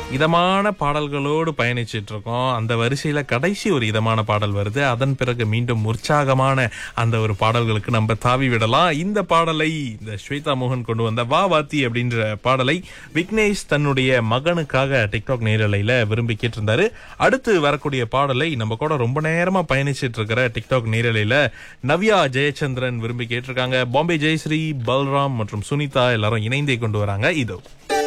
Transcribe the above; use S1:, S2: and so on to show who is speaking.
S1: இதமான பாடல்களோடு பயணிச்சிட்டு இருக்கோம். அந்த வரிசையில கடைசி ஒரு இதமான பாடல் வருது. அதன் பிறகு மீண்டும் உற்சாகமான அந்த ஒரு பாடல்களுக்கு நம்ம தாவி விடலாம். இந்த பாடலை இந்த ஸ்வேதா மோகன் கொண்டு வந்த வா வாத்தி அப்படின்ற பாடலை விக்னேஷ் தன்னுடைய மகனுக்காக டிக்டாக் நேரலையில விரும்பி கேட்டிருந்தாரு. அடுத்து வரக்கூடிய பாடலை நம்ம கூட ரொம்ப நேரமா பயணிச்சிட்டு இருக்கிற டிக்டாக் நேரலையில நவ்யா ஜெயச்சந்திரன் விரும்பி கேட்டிருக்காங்க. பாம்பே ஜெயஸ்ரீ, பல்ராம் மற்றும் சுனிதா எல்லாரும் இணைந்தே கொண்டு வராங்க. இதோ